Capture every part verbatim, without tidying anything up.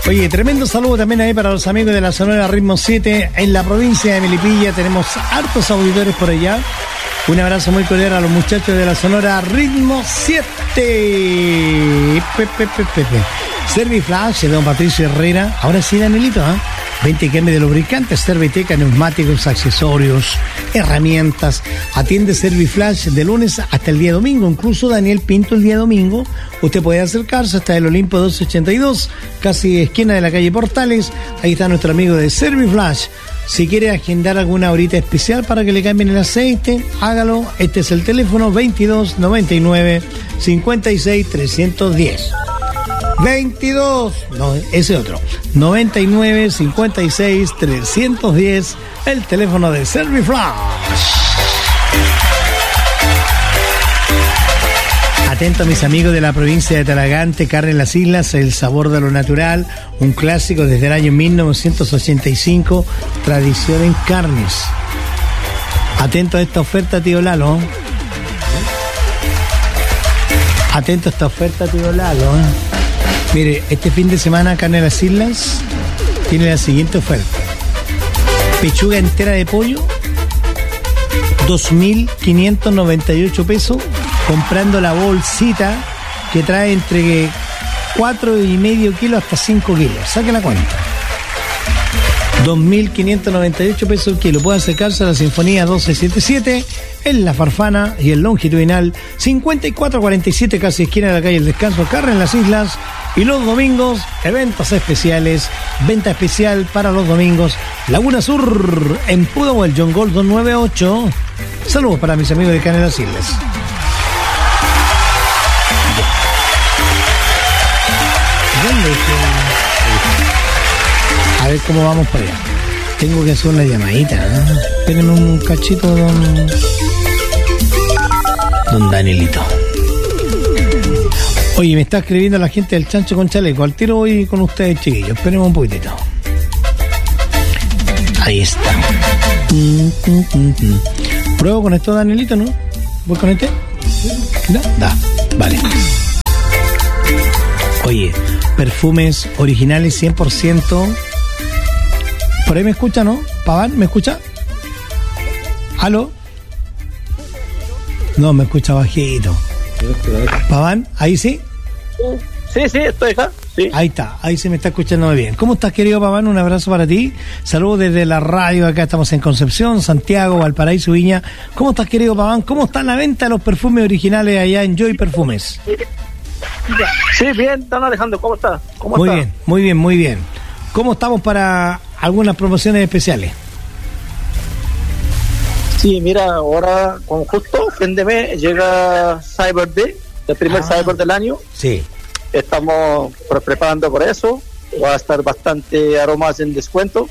Oye, tremendo saludo también ahí para los amigos de la Sonora Ritmo siete en la provincia de Melipilla. Tenemos hartos auditores por allá. Un abrazo muy cordial a los muchachos de la Sonora Ritmo siete. Pepe, pepe, pepe. Serviflash de don Patricio Herrera. Ahora sí, Danielito, ¿eh? veinte kilómetros de lubricantes, Serviteca, neumáticos, accesorios, herramientas. Atiende Serviflash de lunes hasta el día domingo. Incluso Daniel Pinto el día domingo. Usted puede acercarse hasta el Olimpo doscientos ochenta y dos, casi esquina de la calle Portales. Ahí está nuestro amigo de Serviflash. Si quiere agendar alguna horita especial para que le cambien el aceite, hágalo. Este es el teléfono veintidós noventa y nueve cincuenta y seis trescientos diez. veintidós, no, ese otro. noventa y nueve cincuenta y seis trescientos diez, el teléfono de Serviflash. Atento a mis amigos de la provincia de Talagante, Carne en las Islas, el sabor de lo natural, un clásico desde el año mil novecientos ochenta y cinco, tradición en carnes. Atento a esta oferta, tío Lalo. Atento a esta oferta, tío Lalo. Mire, este fin de semana Carne en las Islas tiene la siguiente oferta. Pechuga entera de pollo, dos mil quinientos noventa y ocho pesos, comprando la bolsita que trae entre cuatro y medio kilos hasta cinco kilos. Saque la cuenta. dos mil quinientos noventa y ocho pesos el kilo. Puede acercarse a la Sinfonía doce setenta y siete en La Farfana y el longitudinal cincuenta y cuatro cuarenta y siete, casi esquina de la calle El Descanso, Carne en las Islas. Y los domingos, eventos especiales, venta especial para los domingos. Laguna Sur, en Pudahuel, John Gold doscientos noventa y ocho. Saludos para mis amigos de Carne en las Islas. A ver cómo vamos para allá. Tengo que hacer una llamadita, ¿eh? Espérenme un cachito, don... Don Danielito. Oye, me está escribiendo la gente del Chancho con Chaleco. Al tiro voy con ustedes, chiquillos. Espérenme un poquitito. Ahí está. Mm, mm, mm, mm. Pruebo con esto, Danielito, ¿no? ¿Voy con este? ¿Da? Da. Vale. Oye, perfumes originales cien por ciento. Por ahí me escucha, ¿no? Paván, ¿me escucha? ¿Aló? No, me escucha bajito. Paván, ¿ahí sí? Sí, sí, estoy acá. Sí. Ahí está, ahí se me está escuchando muy bien. ¿Cómo estás, querido Paván? Un abrazo para ti. Saludos desde la radio, acá estamos en Concepción, Santiago, Valparaíso, Viña. ¿Cómo estás, querido Paván? ¿Cómo está la venta de los perfumes originales allá en Joy Perfumes? Sí, bien, don Alejandro, ¿cómo está? ¿Cómo muy está? bien, muy bien, muy bien. ¿Cómo estamos para algunas promociones especiales? Sí, mira, ahora con justo fin de mes llega Cyber Day, el primer ah, Cyber del año. Sí. Estamos preparando por eso. Va a estar bastante aromas en descuento.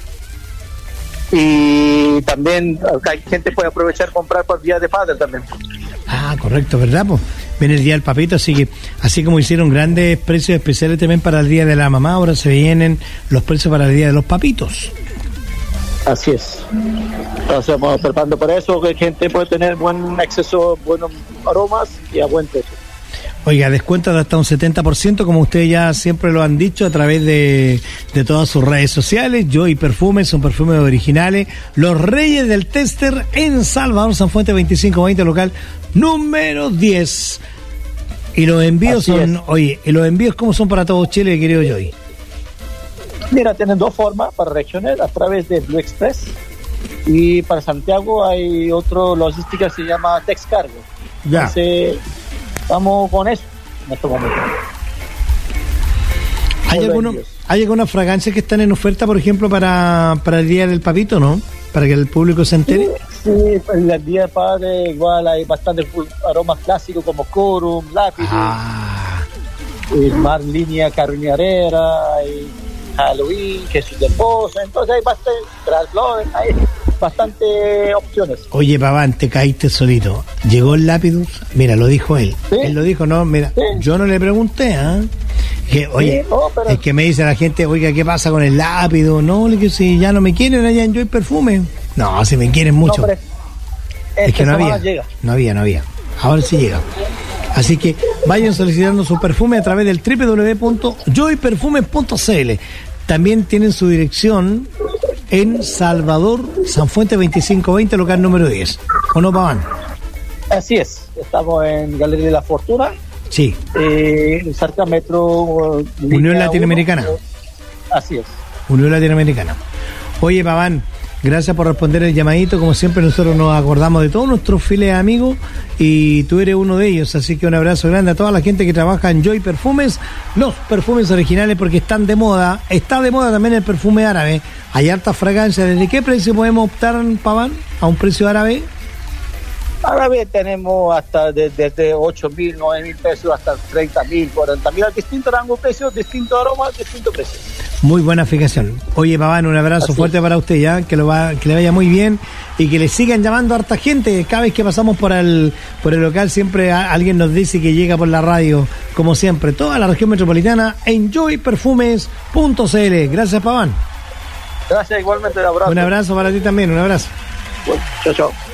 Y también hay gente puede aprovechar comprar por día de padre también. Ah, correcto, ¿verdad? Pues viene el día del papito, así que así como hicieron grandes precios especiales también para el día de la mamá, ahora se vienen los precios para el día de los papitos. Así es. Entonces estamos preparando para eso, que gente puede tener buen acceso, buenos aromas y a buen precio. Oiga, descuento de hasta un setenta por ciento, como ustedes ya siempre lo han dicho a través de, de todas sus redes sociales. Joy Perfumes, son perfumes originales. Los Reyes del Tester en Salvador Sanfuente veinticinco veinte, local número diez. Y los envíos Así son, es. oye, ¿y los envíos cómo son para todo Chile, querido Joy? Mira, tienen dos formas para regiones, a través de Blue Express, y para Santiago hay otro logística que se llama Texcargo. Ya. Entonces, estamos con eso en este momento. ¿Hay, alguno, ¿Hay algunas fragancias que están en oferta, por ejemplo, para, para el Día del Papito, no? Para que el público se entere. Sí, sí, el Día del Padre igual hay bastantes aromas clásicos como Corum, Lápiz, ah. más línea Carniarera, hay Halloween, Jesús del Pozo, entonces hay bastante, hay bastante opciones. Oye, Paván, te caíste solito. ¿Llegó el Lápidus? Mira, lo dijo él. ¿Sí? Él lo dijo, no, mira, ¿sí? Yo no le pregunté, ¿ah? ¿eh? Que, oye, sí, no, pero... es que me dice la gente, oiga, ¿qué pasa con el Lápido? No, que si ya no me quieren allá en Joy Perfume. No, si me quieren mucho. No, es, es que no había, llega. no había, no había. Ahora sí llega. Así que vayan solicitando su perfume a través del doble u doble u doble u punto joy perfumes punto c l. También tienen su dirección en Salvador Sanfuente veinticinco veinte, local número diez. ¿O no, Paván? Así es, estamos en Galería de la Fortuna. Sí. Eh, cerca Metro Unión Latinoamericana. uno. Así es. Unión Latinoamericana. Oye, Paván, gracias por responder el llamadito. Como siempre, nosotros nos acordamos de todos nuestros fieles amigos y tú eres uno de ellos. Así que un abrazo grande a toda la gente que trabaja en Joy Perfumes, los perfumes originales, porque están de moda. Está de moda también el perfume árabe. Hay hartas fragancias. ¿Desde qué precio podemos optar, Paván, a un precio árabe? Árabe tenemos hasta desde de, de ocho mil, nueve mil pesos hasta treinta mil, cuarenta mil, distintos rangos de precios, distintos aromas, distintos precios. Muy buena fijación. Oye, Paván, un abrazo Así fuerte es. para usted, ya que lo va, que le vaya muy bien y que le sigan llamando a harta gente. Cada vez que pasamos por el por el local siempre a, alguien nos dice que llega por la radio, como siempre, toda la región metropolitana en joy perfumes punto c l. Gracias, Paván. Gracias, igualmente, un abrazo. Un abrazo para ti también, un abrazo. Bueno, chao, chao.